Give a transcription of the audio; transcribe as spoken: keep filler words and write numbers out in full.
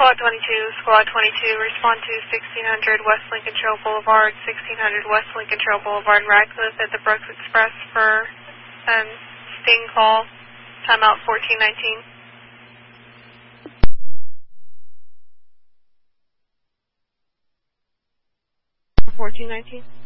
Squad twenty-two, Squad twenty-two, respond to sixteen hundred West Lincoln Trail Boulevard, sixteen hundred West Lincoln Trail Boulevard in Radcliffe at the Brooks Express for um, Sting call, timeout fourteen nineteen. fourteen nineteen.